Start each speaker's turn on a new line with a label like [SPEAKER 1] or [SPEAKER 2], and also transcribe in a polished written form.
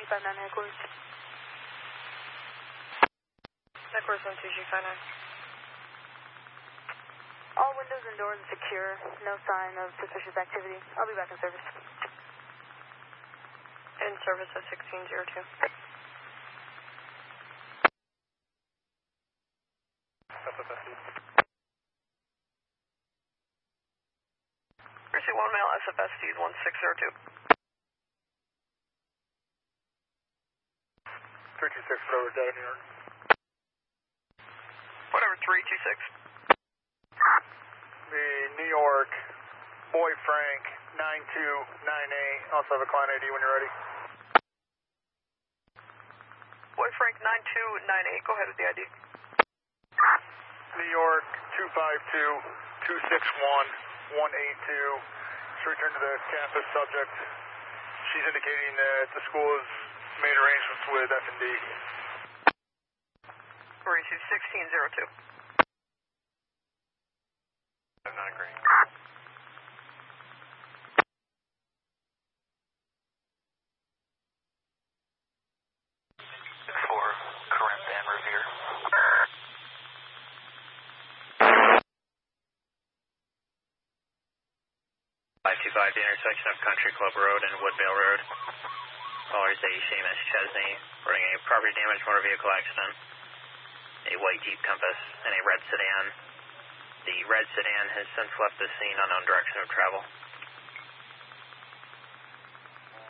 [SPEAKER 1] 2G59 headquarters.
[SPEAKER 2] Headquarters 12G59.
[SPEAKER 1] All windows and doors are secure. No sign of suspicious activity. I'll be back in service.
[SPEAKER 2] In service at 1602. Receive 1 male SFS feed 1602.
[SPEAKER 3] 326 over data New York.
[SPEAKER 2] Whatever, 326.
[SPEAKER 3] The New York, Boy Frank, 9298. Also have a client ID when you're ready.
[SPEAKER 2] Boy Frank 9298, go ahead with the ID.
[SPEAKER 3] New York, 252-261-182. She's returned to the campus subject. She's indicating that the school has made arrangements with F&D.
[SPEAKER 2] Receive 1602.
[SPEAKER 3] I'm not agreeing.
[SPEAKER 4] For Corinth and Revere. 525, the intersection of Country Club Road and Woodvale Road. Callers A. Seamus Chesney, reporting a property damage motor vehicle accident. A white Jeep Compass and a red sedan. The red sedan has since left the scene, unknown direction of travel.